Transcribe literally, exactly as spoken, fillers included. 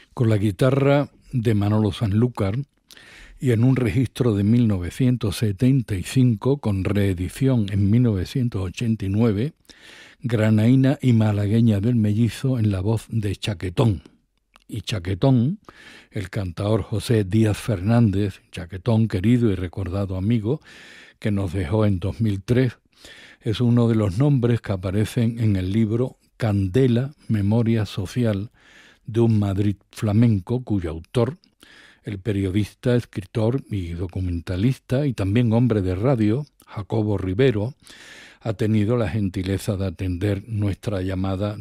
con la guitarra de Manolo Sanlúcar y en un registro de mil novecientos setenta y cinco con reedición en mil novecientos ochenta y nueve, granaína y malagueña del Mellizo en la voz de Chaquetón. Y Chaquetón, el cantaor José Díaz Fernández, Chaquetón, querido y recordado amigo, que nos dejó en dos mil tres, es uno de los nombres que aparecen en el libro Candela, Memoria Social de un Madrid flamenco, cuyo autor, el periodista, escritor y documentalista y también hombre de radio, Jacobo Rivero, ha tenido la gentileza de atender nuestra llamada